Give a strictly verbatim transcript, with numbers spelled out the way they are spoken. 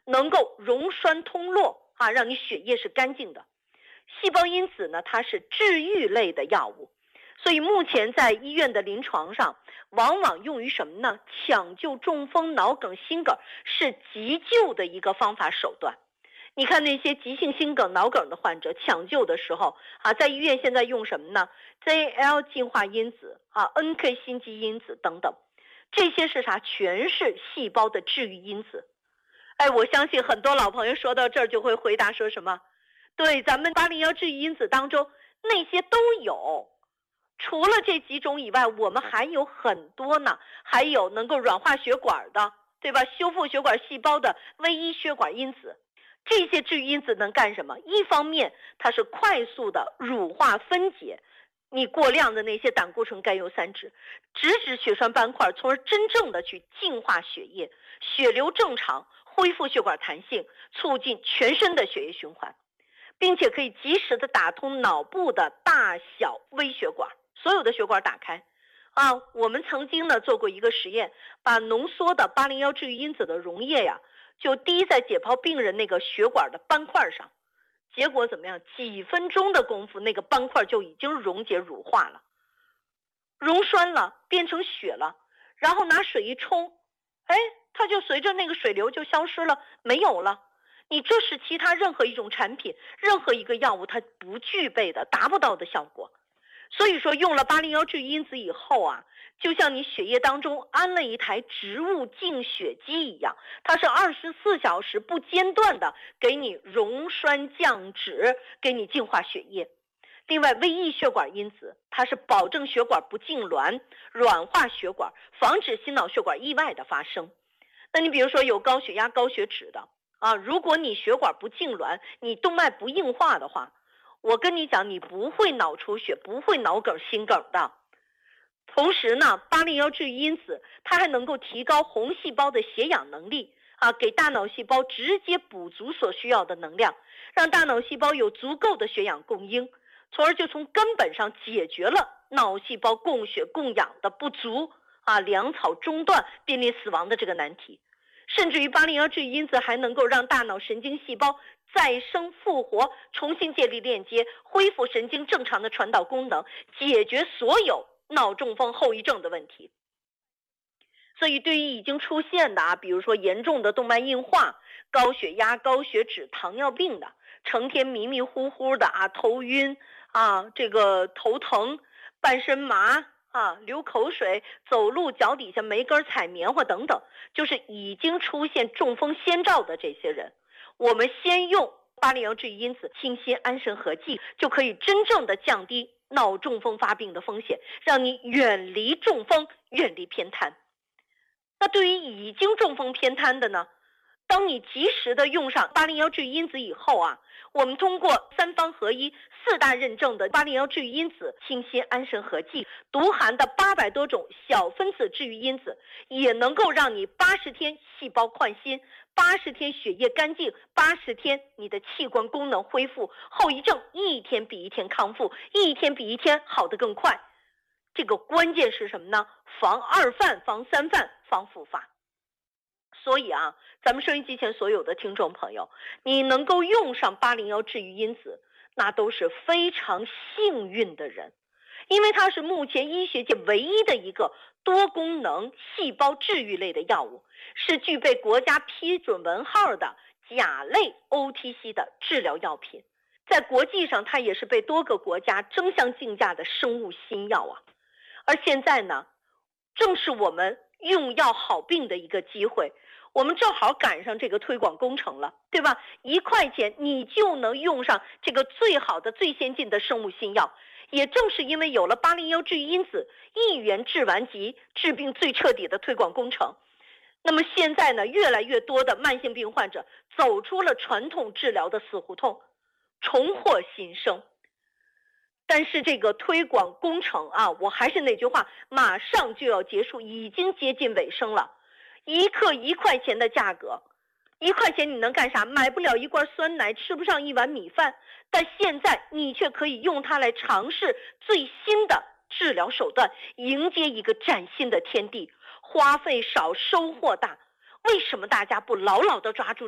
能够溶栓通络啊，让你血液是干净的。细胞因子呢，它是治愈类的药物，所以目前在医院的临床上，往往用于什么呢？抢救中风、脑梗、心梗，是急救的一个方法手段。你看那些急性心梗、脑梗的患者，抢救的时候啊，在医院现在用什么呢 ？Z L 进化因子啊 ，N K 心肌因子等等，这些是啥？全是细胞的治愈因子。哎，我相信很多老朋友说到这儿就会回答说什么？对，咱们八零幺治愈因子当中那些都有，除了这几种以外，我们还有很多呢，还有能够软化血管的，对吧？修复血管细胞的唯一血管因子。这些治愈因子能干什么？一方面，它是快速的乳化分解你过量的那些胆固醇、甘油三酯，直指血栓斑块，从而真正的去净化血液，血流正常，恢复血管弹性，促进全身的血液循环，并且可以及时的打通脑部的大小微血管，所有的血管打开。啊，我们曾经呢做过一个实验，把浓缩的八零幺治愈因子的溶液呀，就滴在解剖病人那个血管的斑块上，结果怎么样？几分钟的功夫，那个斑块就已经溶解乳化了，溶栓了，变成血了，然后拿水一冲，哎，它就随着那个水流就消失了，没有了。你这是其他任何一种产品、任何一个药物它不具备的、达不到的效果。所以说用了八零幺治愈因子以后啊，就像你血液当中安了一台植物净血机一样，它是二十四小时不间断的给你溶栓降脂，给你净化血液。另外，微异血管因子它是保证血管不痉挛，软化血管，防止心脑血管意外的发生。那你比如说有高血压、高血脂的啊，如果你血管不痉挛，你动脉不硬化的话，我跟你讲，你不会脑出血，不会脑梗、心梗的。同时呢，八零幺治愈因子它还能够提高红细胞的血氧能力啊，给大脑细胞直接补足所需要的能量，让大脑细胞有足够的血氧供应，从而就从根本上解决了脑细胞供血供氧的不足啊，粮草中断濒临死亡的这个难题。甚至于八零幺治愈因子还能够让大脑神经细胞再生复活，重新建立链接，恢复神经正常的传导功能，解决所有脑中风后遗症的问题。所以对于已经出现的啊，比如说严重的动脉硬化、高血压、高血脂、糖尿病的，成天迷迷糊糊的啊，头晕啊，这个头疼、半身麻啊，流口水，走路脚底下没根踩棉花等等，就是已经出现中风先兆的这些人，我们先用八零幺治愈因子清心安神合剂，就可以真正的降低脑中风发病的风险，让你远离中风，远离偏瘫。那对于已经中风偏瘫的呢，当你及时的用上八零幺治愈因子以后啊，我们通过三方合一、四大认证的八零幺治愈因子清心安神合剂，独含的八百多种小分子治愈因子，也能够让你八十天细胞焕新，八十天血液干净，八十天你的器官功能恢复，后遗症一天比一天康复，一天比一天好得更快。这个关键是什么呢？防二犯，防三犯，防复发。所以啊，咱们收音机前所有的听众朋友，你能够用上八零幺治愈因子，那都是非常幸运的人，因为它是目前医学界唯一的一个多功能细胞治愈类的药物，是具备国家批准文号的甲类 O T C 的治疗药品，在国际上它也是被多个国家争相竞价的生物新药啊。而现在呢，正是我们用药好病的一个机会，我们正好赶上这个推广工程了，对吧？一块钱你就能用上这个最好的、最先进的生物新药。也正是因为有了八零幺治愈因子一元治完疾，治病最彻底的推广工程，那么现在呢，越来越多的慢性病患者走出了传统治疗的死胡同，重获新生。但是这个推广工程啊，我还是那句话，马上就要结束，已经接近尾声了。一克一块钱的价格，一块钱你能干啥？买不了一罐酸奶，吃不上一碗米饭，但现在你却可以用它来尝试最新的治疗手段，迎接一个崭新的天地。花费少，收获大，为什么大家不牢牢地抓住